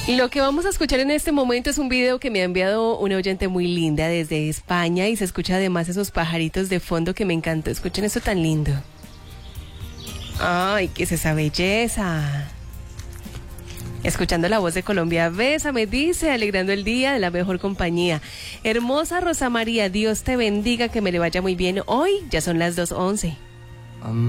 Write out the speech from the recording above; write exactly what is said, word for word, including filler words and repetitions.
Lo que vamos a escuchar en este momento es un video que me ha enviado una oyente muy linda desde España y se escucha además esos pajaritos de fondo que me encantó. Escuchen eso tan lindo. Ay, ¿qué es esa belleza? Escuchando la voz de Colombia, bésame, dice, alegrando el día de la mejor compañía. Hermosa Rosa María, Dios te bendiga, que me le vaya muy bien. Hoy ya son las dos once.